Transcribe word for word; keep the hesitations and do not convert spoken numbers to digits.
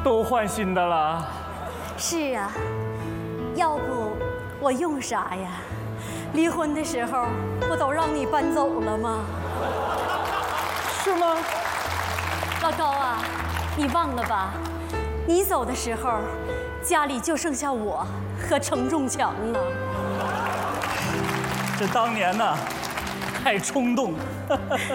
都换新的了。 是啊，要不我用啥呀？离婚的时候不都让你搬走了吗？ 是吗？ 老高啊，你忘了吧？你走的时候，家里就剩下我和程仲强了。 这当年呢，太冲动。